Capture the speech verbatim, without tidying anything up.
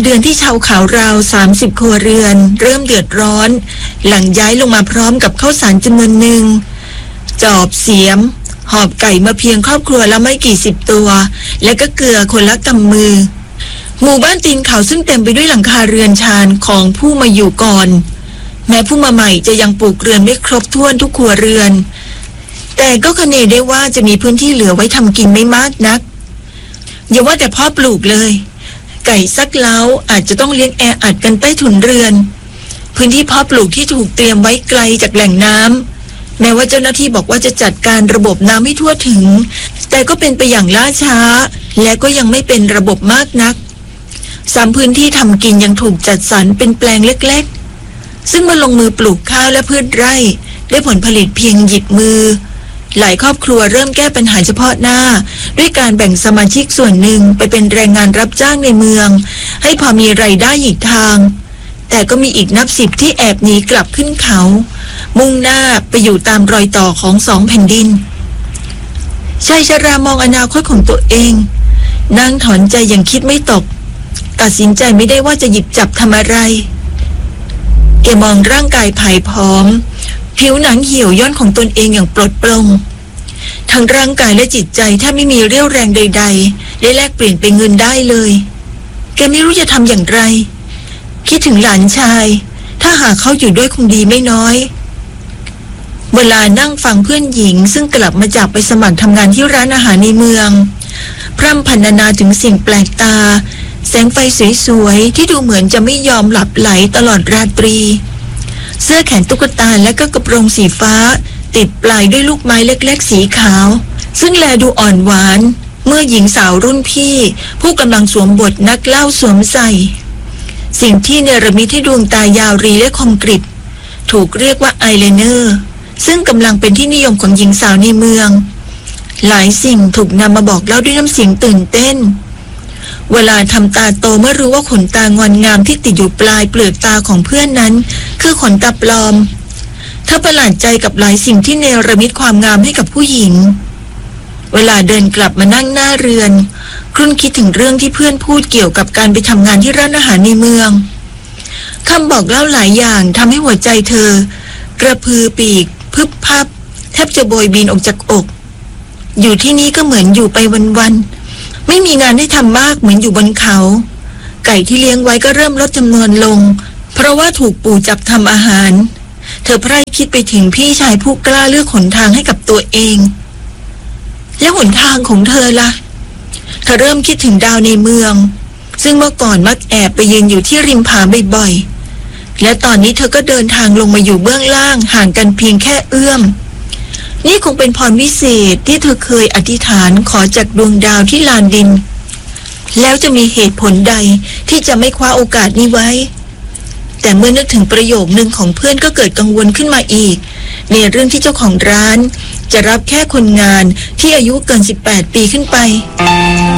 เดือนที่ชาวเขาราวสามสิบครัวเรือนเริ่มเดือดร้อนหลังย้ายลงมาพร้อมกับข้าวสารจำนวนหนึ่งจอบเสียมหอบไก่มาเพียงครอบครัวละไม่กี่สิบตัวและก็เกลือคนละกำมือหมู่บ้านตีนเขาซึ่งเต็มไปด้วยหลังคาเรือนชานของผู้มาอยู่ก่อนแม้ผู้มาใหม่จะยังปลูกเรือนไม่ครบถ้วนทุกครัวเรือนแต่ก็คเนได้ว่าจะมีพื้นที่เหลือไว้ทำกินไม่มากนักอย่าว่าแต่พ่อปลูกเลยไก่สักเล้าอาจจะต้องเลี้ยงแออัดกันใต้ถุนเรือนพื้นที่เพาะปลูกที่ถูกเตรียมไว้ไกลจากแหล่งน้ำแม้ว่าเจ้าหน้าที่บอกว่าจะจัดการระบบน้ำให้ทั่วถึงแต่ก็เป็นไปอย่างล่าช้าและก็ยังไม่เป็นระบบมากนักสามพื้นที่ทำกินยังถูกจัดสรรเป็นแปลงเล็กๆซึ่งเมื่อลงมือปลูกข้าวและพืชไร่ได้ผลผลิตเพียงหยิบมือหลายครอบครัวเริ่มแก้ปัญหาเฉพาะหน้าด้วยการแบ่งสมาชิกส่วนหนึ่งไปเป็นแรงงานรับจ้างในเมืองให้พอมีรายได้อีกทางแต่ก็มีอีกนับสิบที่แอบหนีกลับขึ้นเขามุ่งหน้าไปอยู่ตามรอยต่อของสองแผ่นดินชายชรามองอนาคตของตัวเองนั่งถอนใจอย่างคิดไม่ตกตัดสินใจไม่ได้ว่าจะหยิบจับทำอะไรแกมองร่างกายผายผอมผิวหนังเหี่ยวย่นของตนเองอย่างปลดปลงทั้งร่างกายและจิตใจแทบไม่มีเรี่ยวแรงใดๆได้แลกเปลี่ยนเป็นเงินได้เลยแกไม่รู้จะทำอย่างไรคิดถึงหลานชายถ้าหากเขาอยู่ด้วยคงดีไม่น้อยเวลานั่งฟังเพื่อนหญิงซึ่งกลับมาจากไปสมัครทำงานที่ร้านอาหารในเมืองพร่ำพรรณนาถึงสิ่งแปลกตาแสงไฟสวยๆที่ดูเหมือนจะไม่ยอมหลับไหลตลอดราตรีเสื้อแขนตุ๊กตาและก็กระโปรงสีฟ้าติดปลายด้วยลูกไม้เล็กๆสีขาวซึ่งแลดูอ่อนหวานเมื่อหญิงสาวรุ่นพี่ผู้กำลังสวมบทนักเล่าสวมใส่สิ่งที่เนรมิตให้ดวงตายาวรีและคมกริบถูกเรียกว่าอายไลเนอร์ซึ่งกำลังเป็นที่นิยมของหญิงสาวในเมืองหลายสิ่งถูกนำมาบอกเล่าด้วยน้ำเสียงตื่นเต้นเวลาทำตาโตเมื่อรู้ว่าขนตางอนงามที่ติดอยู่ปลายเปลือกตาของเพื่อนนั้นคือขนตาปลอมเธอประหลาดใจกับหลายสิ่งที่เนรมิตความงามให้กับผู้หญิงเวลาเดินกลับมานั่งหน้าเรือนครุ่นคิดถึงเรื่องที่เพื่อนพูดเกี่ยวกับการไปทำงานที่ร้านอาหารในเมืองคำบอกเล่าหลายอย่างทำให้หัวใจเธอกระพือปีกพึบพับแทบจะโบยบินออกจากอกอยู่ที่นี่ก็เหมือนอยู่ไปวันๆไม่มีงานให้ทำมากเหมือนอยู่บนเขาไก่ที่เลี้ยงไว้ก็เริ่มลดจำนวนลงเพราะว่าถูกปู่จับทำอาหารเธอไพร่คิดไปถึงพี่ชายผู้กล้าเลือกหนทางให้กับตัวเองแล้วหนทางของเธอล่ะเธอเริ่มคิดถึงดาวในเมืองซึ่งเมื่อก่อนมักแอบไปยืนอยู่ที่ริมผาบ่อยๆและตอนนี้เธอก็เดินทางลงมาอยู่เบื้องล่างห่างกันเพียงแค่เอื้อมนี่คงเป็นพรวิเศษที่เธอเคยอธิษฐานขอจากดวงดาวที่ลานดินแล้วจะมีเหตุผลใดที่จะไม่คว้าโอกาสนี้ไว้แต่เมื่อนึกถึงประโยคนึงของเพื่อนก็เกิดกังวลขึ้นมาอีกในเรื่องที่เจ้าของร้านจะรับแค่คนงานที่อายุเกินสิบแปดปีขึ้นไป